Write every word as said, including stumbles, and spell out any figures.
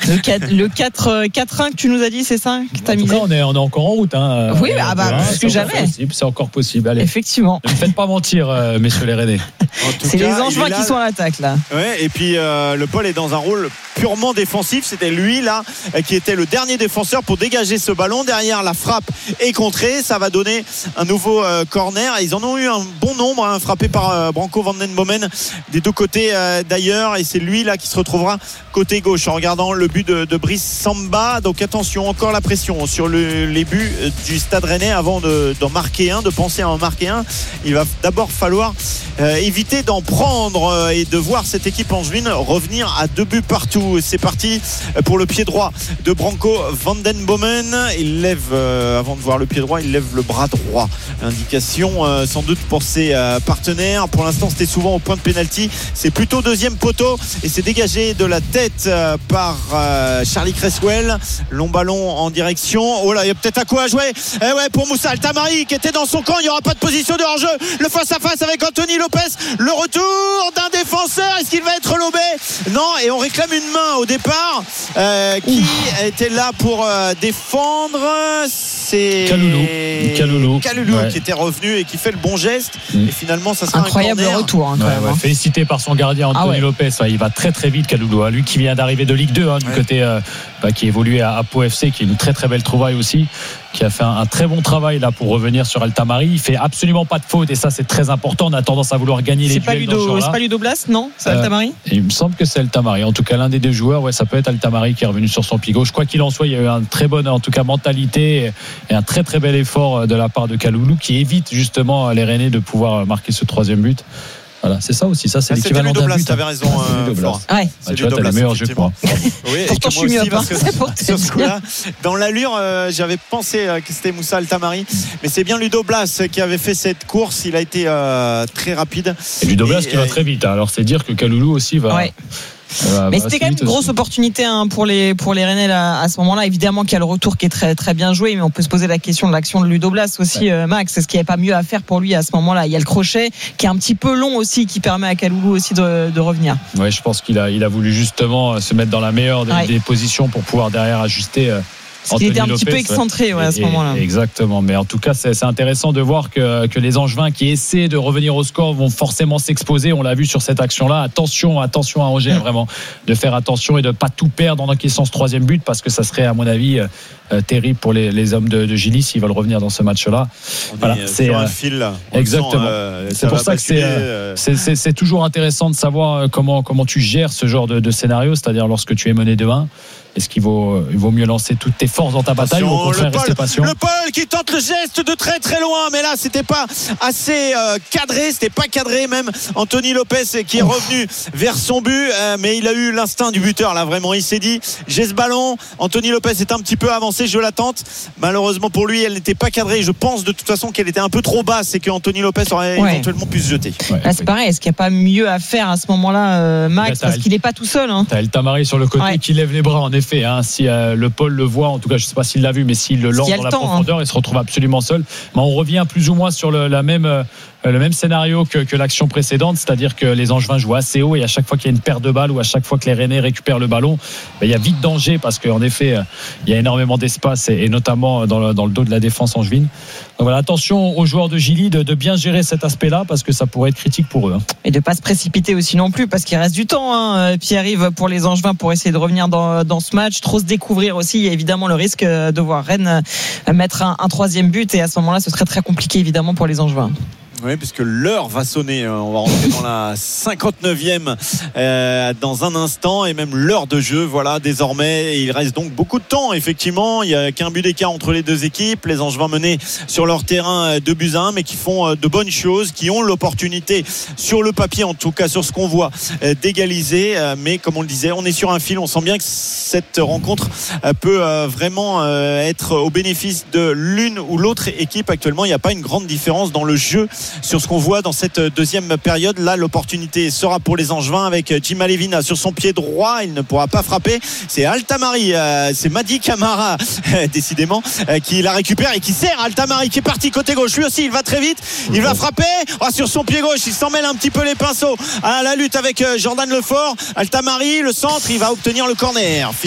Le quatre, le quatre, quatre un que tu nous as dit, c'est ça que t'as En tout misé cas, on est, on est encore en route. Hein. Oui, ah bah, hein, plus que jamais. Possible, c'est encore possible. Allez. Effectivement. Ne me faites pas mentir, euh, messieurs les Rennais. C'est cas, les Angevins qui sont à l'attaque là. Ouais, et puis euh, le Paul est dans un rôle purement défensif. C'était lui là qui était le dernier défenseur pour dégager ce ballon. Derrière, la frappe est contrée. Ça va donner un nouveau euh, corner. Ils en ont eu un bon nombre, hein, frappé par euh, Branco van den Bomen des deux côtés euh, d'ailleurs. Et c'est lui là qui se retrouvera côté gauche en regardant le but de, de Brice Samba. Donc attention, encore la pression sur le, les buts du Stade Rennais avant de, d'en marquer un, de penser à en marquer un. Il va d'abord falloir euh, éviter d'en prendre euh, et de voir cette équipe angevine revenir à deux buts partout. C'est parti pour le pied droit de Branco van den Bomen. Il lève, euh, avant de voir le pied droit, il lève le bras droit. Indication euh, sans doute pour ses euh, partenaires. Pour l'instant, c'était souvent au point de pénalty. C'est plutôt deuxième poteau et c'est dégagé de la tête euh, par euh, Charlie Cresswell. Long ballon en direction. Oh là, il y a peut-être à quoi jouer. Eh ouais, pour Moussa Altamari qui était dans son camp. Il n'y aura pas de position de hors-jeu. Le face-à-face avec Anthony Lopez. Le retour d'un défenseur. Est-ce qu'il va être lobé? Non, et on réclame une main au départ. Euh, qui Ouf. était là pour euh, défendre? C'est Kaloulou. Kaloulou, Kaloulou ouais. qui était revenu et qui fait le bon geste. Mmh. Et finalement, ça sera incroyable un corner. retour. Hein, ouais, ouais. Félicité par son gardien Anthony ah ouais. Lopez. Ouais, il va très très vite, Kaloulou. Hein. Lui qui vient d'arriver de Ligue deux, hein, du ouais. côté euh, bah, qui évolue à, à Pau F C, qui est une très très belle trouvaille aussi, qui a fait un, un très bon travail là pour revenir sur Altamari. Il fait absolument pas de faute et ça c'est très important. On a tendance à vouloir gagner c'est les pas duels Ludo, dans ce c'est pas Ludo Blas, non? C'est euh, Altamari. Il me semble que c'est Altamari. En tout cas, l'un des deux joueurs, ouais, ça peut être Altamari qui est revenu sur son pied gauche. Quoi qu'il en soit, il y a eu une très bonne, en tout cas, mentalité et un très très bel effort de la part de Kaloulou qui évite justement les Rennais de pouvoir marquer ce troisième but. Voilà, c'est ça aussi, ça c'est ah, l'équivalent d'un but. T'avais raison, euh, Florent. Ouais. Ah, tu vois, t'as les meilleurs jeux que moi. Oui, pourtant je suis mieux. Parce que sur ce coup-là, dans l'allure, euh, j'avais pensé euh, que c'était Moussa Altamari, mais c'est bien Ludo Blas qui avait fait cette course. Il a été euh, très rapide. Et Ludo Blas qui va très vite. Alors c'est dire que Kaloulou aussi va. Ouais. Euh, mais bah, c'était quand même une grosse aussi. opportunité hein, pour les pour les Rennais là, à ce moment-là. Évidemment qu'il y a le retour qui est très très bien joué, mais on peut se poser la question de l'action de Ludo Blas aussi, ouais. euh, Max. Est-ce qu'il n'y avait pas mieux à faire pour lui à ce moment-là? Il y a le crochet qui est un petit peu long aussi, qui permet à Kaloulou aussi de, de revenir. Ouais, je pense qu'il a il a voulu justement se mettre dans la meilleure des, ouais. des positions pour pouvoir derrière ajuster. Euh, Parce qu'il était un Lopez, petit peu excentré ouais, à ce et, moment-là. Exactement. Mais en tout cas, c'est, c'est intéressant de voir que, que les Angevins qui essaient de revenir au score vont forcément s'exposer. On l'a vu sur cette action-là. Attention, attention à Angers, mmh. vraiment, de faire attention et de ne pas tout perdre en encaissant ce troisième but, parce que ça serait, à mon avis, euh, terrible pour les, les hommes de, de Gilly s'ils veulent revenir dans ce match-là. On voilà, est c'est sur un euh, fil là. Exactement. Sent, euh, c'est pour ça que c'est, euh, c'est, c'est, c'est toujours intéressant de savoir comment, comment tu gères ce genre de, de scénario, c'est-à-dire lorsque tu es mené de un. Est-ce qu'il vaut, il vaut mieux lancer toutes tes forces dans ta bataille ou au contraire rester patient? Le Paul qui tente le geste de très très loin, mais là c'était pas assez euh, cadré, c'était pas cadré même. Anthony Lopez qui est revenu vers son but, euh, mais il a eu l'instinct du buteur là, vraiment. Il s'est dit j'ai ce ballon. Anthony Lopez est un petit peu avancé, je l'attends. Malheureusement pour lui, elle n'était pas cadrée. Je pense de toute façon qu'elle était un peu trop basse et que Anthony Lopez aurait ouais. éventuellement pu se jeter. Ouais, là, c'est pareil. Est-ce qu'il n'y a pas mieux à faire à ce moment-là, euh, Max, parce qu'il n'est pas tout seul. Hein. T'as Altamari sur le côté ouais. qui lève les bras en effet. Hein, si euh, le Paul le voit, en tout cas, je ne sais pas s'il l'a vu, mais s'il le lance dans la temps, profondeur, hein. il se retrouve absolument seul. Mais on revient plus ou moins sur le, la même. Euh, le même scénario que, que l'action précédente, c'est-à-dire que les Angevins jouent assez haut et à chaque fois qu'il y a une perte de balle ou à chaque fois que les Rennais récupèrent le ballon, ben, il y a vite danger parce qu'en effet il y a énormément d'espace et, et notamment dans le, dans le dos de la défense angevine. Donc voilà, attention aux joueurs de Gilly de, de bien gérer cet aspect-là parce que ça pourrait être critique pour eux. Hein. Et de ne pas se précipiter aussi non plus parce qu'il reste du temps, hein, Pierre-Yves, pour les Angevins pour essayer de revenir dans, dans ce match, trop se découvrir aussi. Il y a évidemment le risque de voir Rennes mettre un, un troisième but et à ce moment-là ce serait très compliqué évidemment pour les Angevins. Oui, puisque l'heure va sonner. On va rentrer dans la cinquante-neuvième euh, dans un instant et même l'heure de jeu. Voilà, désormais, il reste donc beaucoup de temps. Effectivement, il n'y a qu'un but d'écart entre les deux équipes. Les Angevins menés sur leur terrain deux buts à un, mais qui font de bonnes choses, qui ont l'opportunité sur le papier, en tout cas sur ce qu'on voit, d'égaliser. Mais comme on le disait, on est sur un fil. On sent bien que cette rencontre peut vraiment être au bénéfice de l'une ou l'autre équipe. Actuellement, il n'y a pas une grande différence dans le jeu sur ce qu'on voit dans cette deuxième période. Là, l'opportunité sera pour les Angevins avec Jim Alevina sur son pied droit. Il ne pourra pas frapper. C'est Altamari, euh, c'est Madi Camara, décidément, euh, qui la récupère et qui sert Altamari qui est parti côté gauche. Lui aussi, il va très vite. Il va frapper oh, sur son pied gauche. Il s'en mêle un petit peu les pinceaux à la lutte avec Jordan Lefort. Altamari, le centre, il va obtenir le corner.